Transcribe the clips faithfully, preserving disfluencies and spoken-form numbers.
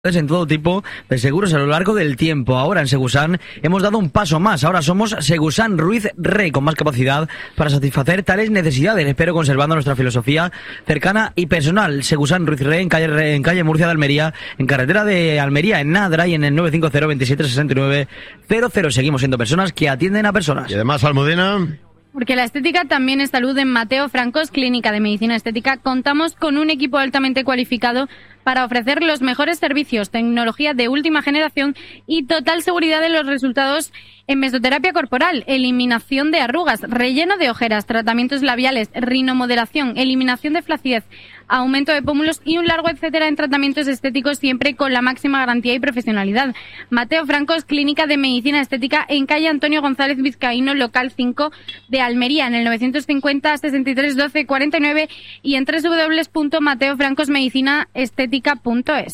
En todo tipo de seguros a lo largo del tiempo. Ahora en Segusan hemos dado un paso más. Ahora somos Segusan Ruiz Rey, con más capacidad para satisfacer tales necesidades, pero conservando nuestra filosofía cercana y personal. Segusan Ruiz Rey en calle, en calle Murcia de Almería, en carretera de Almería, en Nadra, y en el nueve cinco cero, veintisiete sesenta y nueve cero cero. Seguimos siendo personas que atienden a personas. Y además, Almudena... Porque la estética también es salud. En Mateo Francos, Clínica de Medicina Estética, contamos con un equipo altamente cualificado para ofrecer los mejores servicios, tecnología de última generación y total seguridad de los resultados en mesoterapia corporal, eliminación de arrugas, relleno de ojeras, tratamientos labiales, rinomodelación, eliminación de flacidez, aumento de pómulos y un largo etcétera en tratamientos estéticos, siempre con la máxima garantía y profesionalidad. Mateo Francos, Clínica de Medicina Estética, en calle Antonio González Vizcaíno, local cinco de Almería, en el novecientos cincuenta, sesenta y tres, doce, cuarenta y nueve y en doble u doble u doble u punto mateo francos medicina estética punto es.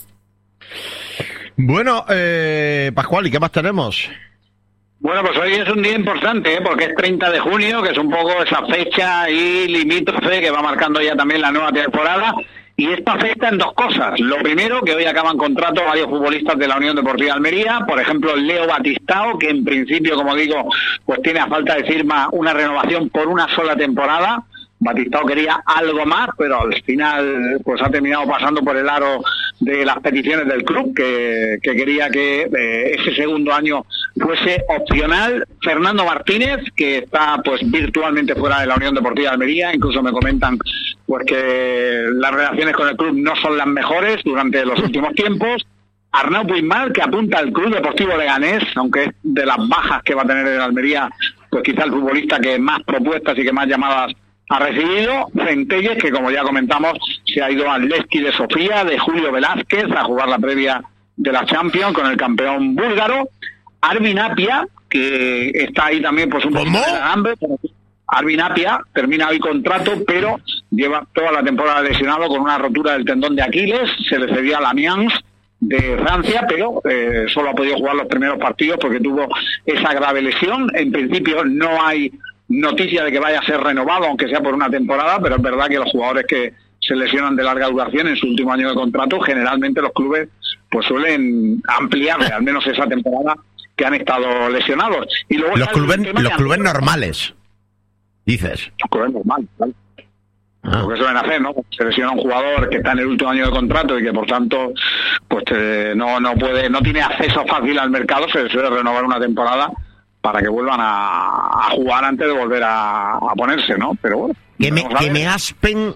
Bueno, eh, Pascual, ¿y qué más tenemos? Bueno, pues hoy es un día importante, ¿eh? Porque es treinta de junio, que es un poco esa fecha y limítrofe que va marcando ya también la nueva temporada. Y esto afecta en dos cosas. Lo primero, que hoy acaban contrato varios futbolistas de la Unión Deportiva Almería. Por ejemplo, Leo Batistao, que en principio, como digo, pues tiene a falta de firma una renovación por una sola temporada. Batistao quería algo más, pero al final pues ha terminado pasando por el aro de las peticiones del club, que, que quería que eh, ese segundo año fuese opcional. Fernando Martínez, que está pues virtualmente fuera de la Unión Deportiva de Almería, incluso me comentan pues que las relaciones con el club no son las mejores durante los últimos tiempos. Arnau Puigmal, que apunta al Club Deportivo Leganés, aunque es de las bajas que va a tener en Almería, pues quizá el futbolista que más propuestas y que más llamadas ha recibido. Centelles, que como ya comentamos, se ha ido al Levski de Sofía, de Julio Velázquez, a jugar la previa de la Champions con el campeón búlgaro. Arvin Apia, que está ahí también pues un poco de hambre. Arvin Apia termina hoy contrato, pero lleva toda la temporada lesionado con una rotura del tendón de Aquiles. Se le cedió a la Amiens de Francia, pero eh, solo ha podido jugar los primeros partidos porque tuvo esa grave lesión. En principio no hay noticia de que vaya a ser renovado, aunque sea por una temporada, pero es verdad que los jugadores que se lesionan de larga duración en su último año de contrato, generalmente los clubes pues suelen ampliarle al menos esa temporada que han estado lesionados. Y luego los clubes, los clubes normales, dices. Los clubes normales, ¿vale? Ah. Lo que suelen hacer, ¿no? Se lesiona un jugador que está en el último año de contrato y que por tanto pues eh, no no puede, no tiene acceso fácil al mercado, se suele renovar una temporada para que vuelvan a, a jugar antes de volver a, a ponerse, ¿no? Pero bueno. Que me, que me aspen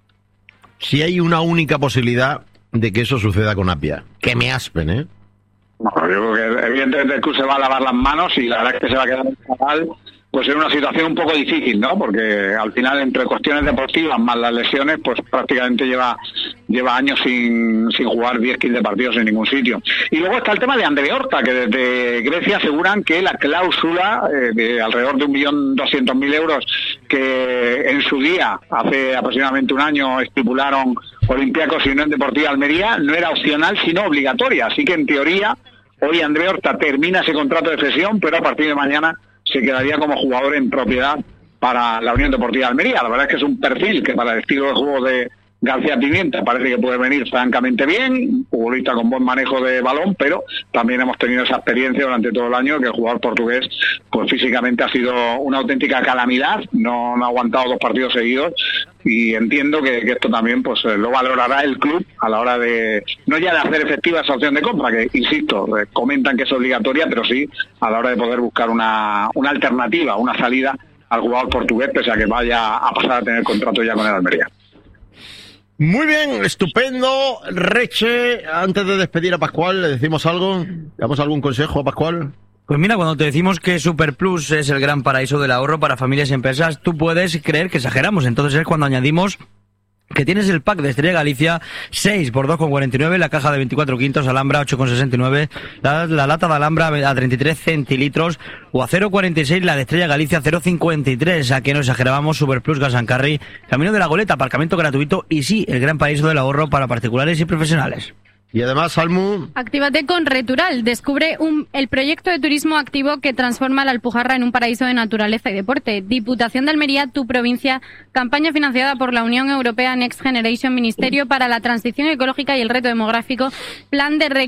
si hay una única posibilidad de que eso suceda con Apia. Que me aspen, ¿eh? No, yo creo que evidentemente el club se va a lavar las manos y la verdad es que se va a quedar en fatal, pues en una situación un poco difícil, ¿no? Porque al final, entre cuestiones deportivas más las lesiones, pues prácticamente lleva lleva años sin, sin jugar diez, quince partidos en ningún sitio. Y luego está el tema de Andre Horta, que desde Grecia aseguran que la cláusula eh, de alrededor de un millón doscientos mil euros que en su día, hace aproximadamente un año, estipularon Olympiacos y Unión Deportiva Almería, no era opcional sino obligatoria. Así que en teoría, hoy Andre Horta termina ese contrato de cesión, pero a partir de mañana se quedaría como jugador en propiedad para la Unión Deportiva de Almería. La verdad es que es un perfil que para el estilo de juego de García Pimienta parece que puede venir francamente bien, futbolista con buen manejo de balón, pero también hemos tenido esa experiencia durante todo el año que el jugador portugués pues físicamente ha sido una auténtica calamidad, no, no ha aguantado dos partidos seguidos y entiendo que, que esto también pues lo valorará el club a la hora de, no ya de hacer efectiva esa opción de compra, que insisto, comentan que es obligatoria, pero sí a la hora de poder buscar una, una alternativa, una salida al jugador portugués, pese a que vaya a pasar a tener contrato ya con el Almería. Muy bien, estupendo. Reche, antes de despedir a Pascual, ¿le decimos algo? ¿Le damos algún consejo a Pascual? Pues mira, cuando te decimos que Superplus es el gran paraíso del ahorro para familias y empresas, tú puedes creer que exageramos. Entonces es cuando añadimos que tienes el pack de Estrella Galicia seis por dos con cuarenta y nueve, la caja de veinticuatro quintos, Alhambra ocho con sesenta y nueve, la, la lata de Alhambra a treinta y tres centilitros o a cero cuarenta y seis la de Estrella Galicia cero cincuenta y tres. A que no exagerábamos, Superplus Gas and Carry, Camino de la Goleta, aparcamiento gratuito y sí, el gran paraíso del ahorro para particulares y profesionales. Y además, Salmu... Actívate con Retural. Descubre un, el proyecto de turismo activo que transforma la Alpujarra en un paraíso de naturaleza y deporte. Diputación de Almería, tu provincia. Campaña financiada por la Unión Europea Next Generation, Ministerio para la Transición Ecológica y el Reto Demográfico. Plan de